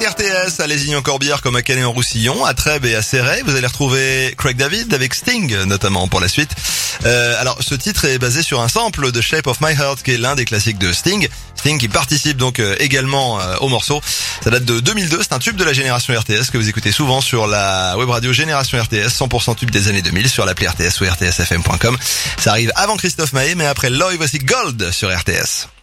RTS, à Lézignan-Corbière comme à Canet-en-Roussillon, à Trèbes et à Céret. Vous allez retrouver Craig David avec Sting, notamment pour la suite. Alors, ce titre est basé sur un sample de Shape of My Heart, qui est l'un des classiques de Sting. Sting qui participe donc également au morceau. Ça date de 2002, c'est un tube de la génération RTS que vous écoutez souvent sur la web radio Génération RTS, 100% tube des années 2000 sur l'appli RTS ou rtsfm.com. Ça arrive avant Christophe Maé, mais après Loy, voici Gold sur RTS.